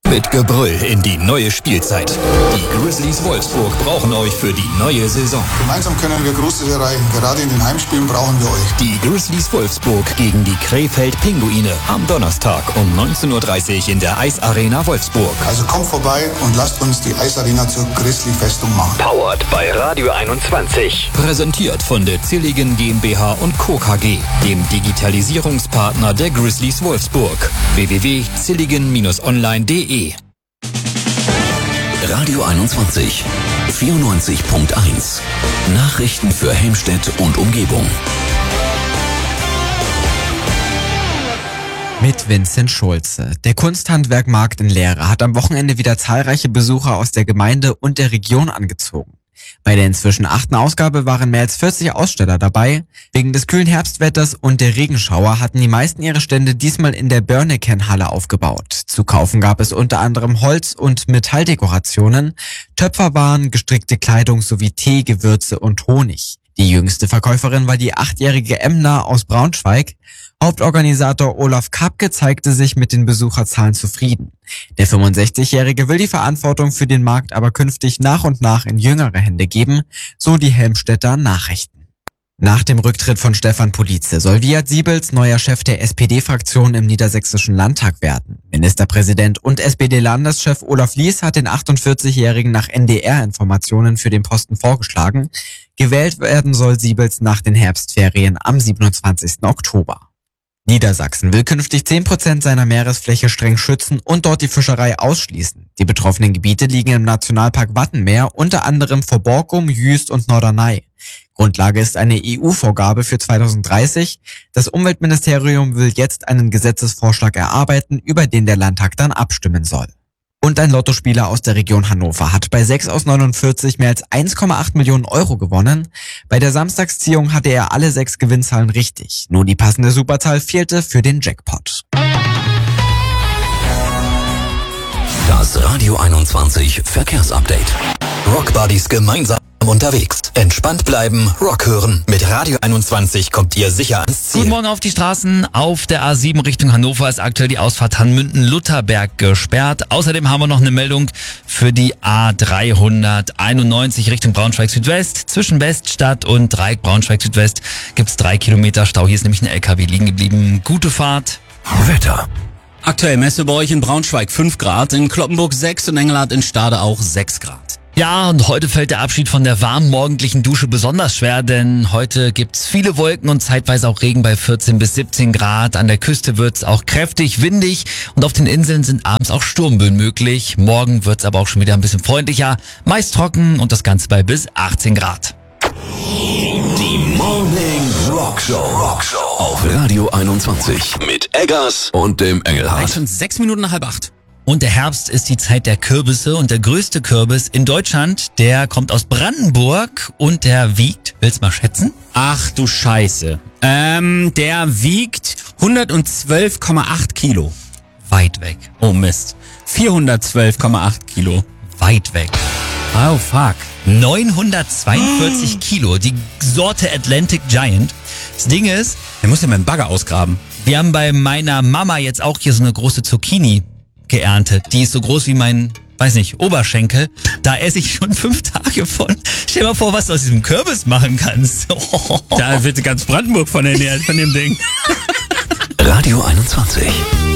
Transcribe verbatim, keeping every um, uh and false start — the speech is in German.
Mit Gebrüll in die neue Spielzeit. Die Grizzlies Wolfsburg brauchen euch für die neue Saison. Gemeinsam können wir Großes erreichen. Gerade in den Heimspielen brauchen wir euch. Die Grizzlies Wolfsburg gegen die Krefeld Pinguine am Donnerstag um neunzehn Uhr dreißig in der Eisarena Wolfsburg. Also kommt vorbei und lasst uns die Eisarena zur Grizzly-Festung machen. Powered bei Radio einundzwanzig. Präsentiert von der Zilligen GmbH und Co. K G, dem Digitalisierungspartner der Grizzlies Wolfsburg. w w w punkt zilligen Bindestrich online punkt de. Radio einundzwanzig, vierundneunzig Punkt eins. Nachrichten für Helmstedt und Umgebung. Mit Vincent Schulze. Der Kunsthandwerkmarkt in Lehre hat am Wochenende wieder zahlreiche Besucher aus der Gemeinde und der Region angezogen. Bei der inzwischen achten Ausgabe waren mehr als vierzig Aussteller dabei. Wegen des kühlen Herbstwetters und der Regenschauer hatten die meisten ihre Stände diesmal in der Börneken-Halle aufgebaut. Zu kaufen gab es unter anderem Holz- und Metalldekorationen, Töpferwaren, gestrickte Kleidung sowie Tee, Gewürze und Honig. Die jüngste Verkäuferin war die achtjährige Emna aus Braunschweig. Hauptorganisator Olaf Kapke zeigte sich mit den Besucherzahlen zufrieden. Der fünfundsechzigjährige will die Verantwortung für den Markt aber künftig nach und nach in jüngere Hände geben, so die Helmstedter Nachrichten. Nach dem Rücktritt von Stefan Politze soll Wiat Siebels neuer Chef der S P D-Fraktion im Niedersächsischen Landtag werden. Ministerpräsident und S P D-Landeschef Olaf Lies hat den achtundvierzigjährigen nach N D R-Informationen für den Posten vorgeschlagen. Gewählt werden soll Siebels nach den Herbstferien am siebenundzwanzigsten Oktober. Niedersachsen will künftig zehn Prozent seiner Meeresfläche streng schützen und dort die Fischerei ausschließen. Die betroffenen Gebiete liegen im Nationalpark Wattenmeer, unter anderem vor Borkum, Jüst und Norderney. Grundlage ist eine E U-Vorgabe für zweitausenddreißig. Das Umweltministerium will jetzt einen Gesetzesvorschlag erarbeiten, über den der Landtag dann abstimmen soll. Und ein Lottospieler aus der Region Hannover hat bei sechs aus neunundvierzig mehr als eins Komma acht Millionen Euro gewonnen. Bei der Samstagsziehung hatte er alle sechs Gewinnzahlen richtig. Nur die passende Superzahl fehlte für den Jackpot. Das Radio einundzwanzig Verkehrsupdate. Rockbuddies gemeinsam unterwegs. Entspannt bleiben, Rock hören. Mit Radio einundzwanzig kommt ihr sicher ans Ziel. Guten Morgen auf die Straßen. Auf der A sieben Richtung Hannover ist aktuell die Ausfahrt Hanmünden-Lutherberg gesperrt. Außerdem haben wir noch eine Meldung für die A dreihunderteinundneunzig Richtung Braunschweig-Südwest. Zwischen Weststadt und Dreieck Braunschweig-Südwest gibt's drei Kilometer Stau. Hier ist nämlich ein L K W liegen geblieben. Gute Fahrt. Wetter. Aktuell Messe bei euch in Braunschweig fünf Grad, in Cloppenburg sechs und Engelhardt in Stade auch sechs Grad. Ja, und heute fällt der Abschied von der warmen morgendlichen Dusche besonders schwer, denn heute gibt's viele Wolken und zeitweise auch Regen bei vierzehn bis siebzehn Grad. An der Küste wird's auch kräftig windig und auf den Inseln sind abends auch Sturmböen möglich. Morgen wird's aber auch schon wieder ein bisschen freundlicher, meist trocken und das Ganze bei bis achtzehn Grad. Die Morning Rock Show. Rock Show auf Radio einundzwanzig mit Eggers und dem Engelhardt. Schon sechs Minuten nach halb acht. Und der Herbst ist die Zeit der Kürbisse und der größte Kürbis in Deutschland, der kommt aus Brandenburg und der wiegt, willst du mal schätzen? Ach du Scheiße. Ähm, der wiegt hundertzwölf Komma acht Kilo. Weit weg. Oh Mist. vierhundertzwölf Komma acht Kilo. Weit weg. Oh fuck. neunhundertzweiundvierzig Kilo, die Sorte Atlantic Giant. Das Ding ist, Der muss ja mit dem Bagger ausgraben. wir haben bei meiner Mama jetzt auch hier so eine große Zucchini geerntet. Die ist so groß wie mein, weiß nicht, Oberschenkel. Da esse ich schon fünf Tage von. Stell dir mal vor, was du aus diesem Kürbis machen kannst. Da wird ganz Brandenburg von ernährt, von dem Ding. Radio einundzwanzig.